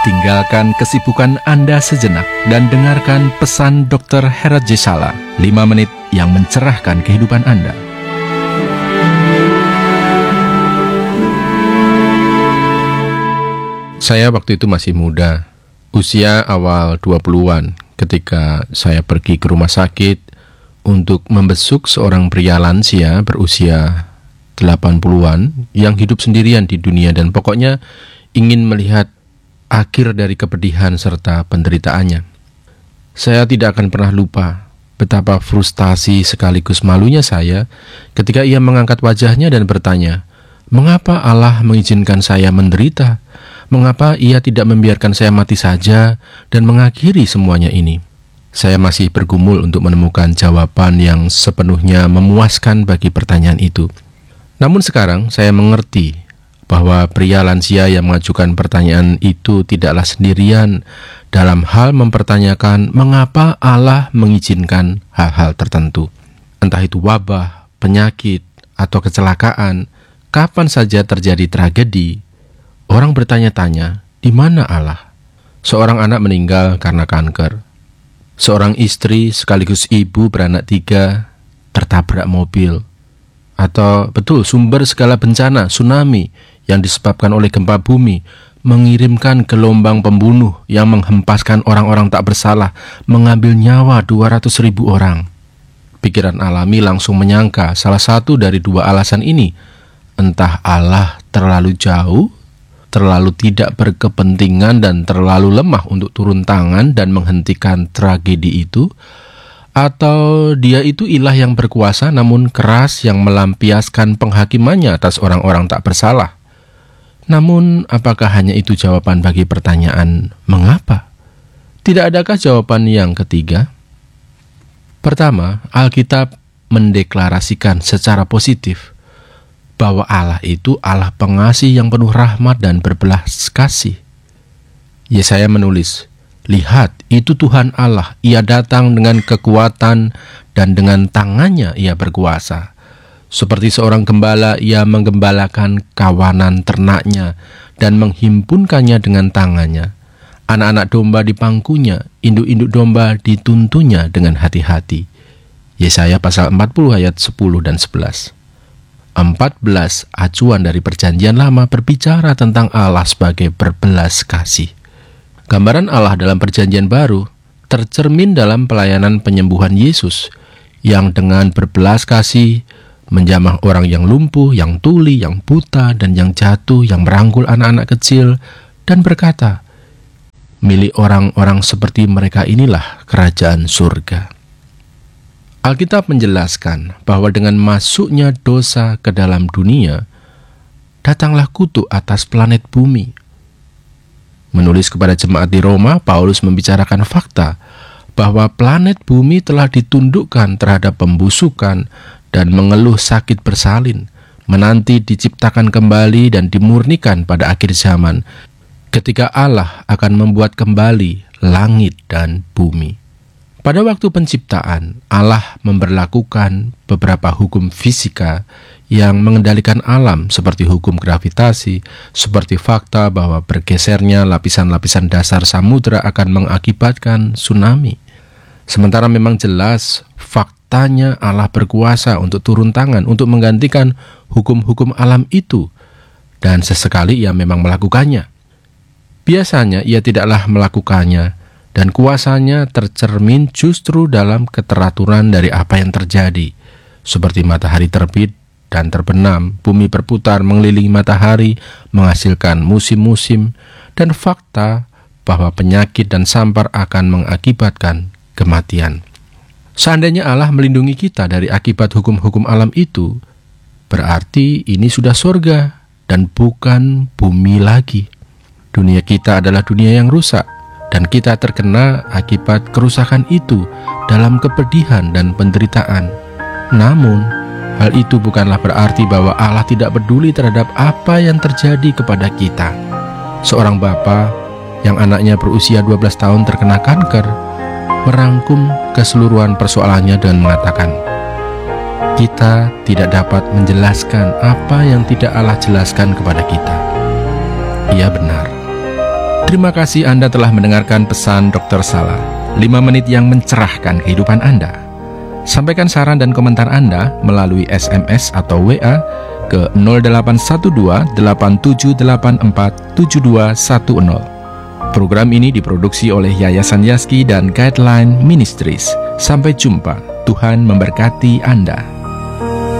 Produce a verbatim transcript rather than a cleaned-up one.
Tinggalkan kesibukan Anda sejenak dan dengarkan pesan dokter Herat J. Sala, lima menit yang mencerahkan kehidupan Anda. Saya waktu itu masih muda, usia awal dua puluhan, ketika saya pergi ke rumah sakit untuk membesuk seorang pria lansia berusia delapan puluhan yang hidup sendirian di dunia dan pokoknya ingin melihat akhir dari kepedihan serta penderitaannya. Saya tidak akan pernah lupa betapa frustasi sekaligus malunya saya ketika ia mengangkat wajahnya dan bertanya, "Mengapa Allah mengizinkan saya menderita? Mengapa ia tidak membiarkan saya mati saja dan mengakhiri semuanya ini?" Saya masih bergumul untuk menemukan jawaban yang sepenuhnya memuaskan bagi pertanyaan itu. Namun sekarang saya mengerti bahwa pria lansia yang mengajukan pertanyaan itu tidaklah sendirian dalam hal mempertanyakan mengapa Allah mengizinkan hal-hal tertentu. Entah itu wabah, penyakit, atau kecelakaan, kapan saja terjadi tragedi, orang bertanya-tanya, di mana Allah? Seorang anak meninggal karena kanker. Seorang istri sekaligus ibu beranak tiga tertabrak mobil. Atau betul sumber segala bencana, tsunami, yang disebabkan oleh gempa bumi, mengirimkan gelombang pembunuh yang menghempaskan orang-orang tak bersalah, mengambil nyawa dua ratus ribu orang. Pikiran alami langsung menyangka salah satu dari dua alasan ini. Entah Allah terlalu jauh, terlalu tidak berkepentingan dan terlalu lemah untuk turun tangan dan menghentikan tragedi itu, atau dia itu ilah yang berkuasa namun keras yang melampiaskan penghakimannya atas orang-orang tak bersalah. Namun, apakah hanya itu jawaban bagi pertanyaan mengapa? Tidak adakah jawaban yang ketiga? Pertama, Alkitab mendeklarasikan secara positif bahwa Allah itu Allah pengasih yang penuh rahmat dan berbelas kasih. Yesaya menulis, "Lihat, itu Tuhan Allah, ia datang dengan kekuatan dan dengan tangannya ia berkuasa. Seperti seorang gembala, ia menggembalakan kawanan ternaknya dan menghimpunkannya dengan tangannya. Anak-anak domba di pangkunya, induk-induk domba dituntunnya dengan hati-hati." Yesaya pasal empat puluh ayat sepuluh dan sebelas. empat belas acuan dari Perjanjian Lama berbicara tentang Allah sebagai berbelas kasih. Gambaran Allah dalam Perjanjian Baru tercermin dalam pelayanan penyembuhan Yesus yang dengan berbelas kasih menjamah orang yang lumpuh, yang tuli, yang buta, dan yang jatuh, yang merangkul anak-anak kecil, dan berkata, "Milik orang-orang seperti mereka inilah kerajaan surga." Alkitab menjelaskan bahwa dengan masuknya dosa ke dalam dunia, datanglah kutuk atas planet bumi. Menulis kepada jemaat di Roma, Paulus membicarakan fakta bahwa planet bumi telah ditundukkan terhadap pembusukan dan mengeluh sakit bersalin, menanti diciptakan kembali dan dimurnikan pada akhir zaman, ketika Allah akan membuat kembali langit dan bumi. Pada waktu penciptaan, Allah memberlakukan beberapa hukum fisika yang mengendalikan alam seperti hukum gravitasi, seperti fakta bahwa bergesernya lapisan-lapisan dasar samudra akan mengakibatkan tsunami. Sementara memang jelas faktanya Allah berkuasa untuk turun tangan untuk menggantikan hukum-hukum alam itu, dan sesekali ia memang melakukannya. Biasanya ia tidaklah melakukannya, dan kuasanya tercermin justru dalam keteraturan dari apa yang terjadi, seperti matahari terbit dan terbenam, bumi berputar mengelilingi matahari, menghasilkan musim-musim, dan fakta bahwa penyakit dan sampar akan mengakibatkan kematian. Seandainya Allah melindungi kita dari akibat hukum-hukum alam itu, berarti ini sudah surga dan bukan bumi lagi. Dunia kita adalah dunia yang rusak, dan kita terkena akibat kerusakan itu dalam kepedihan dan penderitaan. Namun, hal itu bukanlah berarti bahwa Allah tidak peduli terhadap apa yang terjadi kepada kita. Seorang bapa yang anaknya berusia dua belas tahun terkena kanker merangkum keseluruhan persoalannya dengan mengatakan, "Kita tidak dapat menjelaskan apa yang tidak Allah jelaskan kepada kita." Ia benar. Terima kasih Anda telah mendengarkan pesan dokter Sala, lima menit yang mencerahkan kehidupan Anda. Sampaikan saran dan komentar Anda melalui S M S atau W A ke nol delapan satu dua delapan tujuh delapan empat tujuh dua satu nol. Program ini diproduksi oleh Yayasan Yaski dan Guideline Ministries. Sampai jumpa, Tuhan memberkati Anda.